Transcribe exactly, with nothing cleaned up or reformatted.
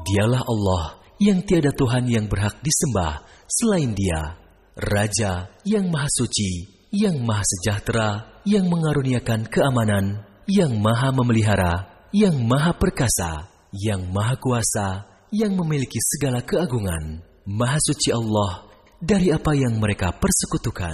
Dialah Allah yang tiada Tuhan yang berhak disembah selain Dia, Raja yang Maha Suci, yang Maha Sejahtera, yang mengaruniakan keamanan, yang Maha Memelihara, yang Maha Perkasa, yang Maha Kuasa, yang memiliki segala keagungan. Maha Suci Allah dari apa yang mereka persekutukan.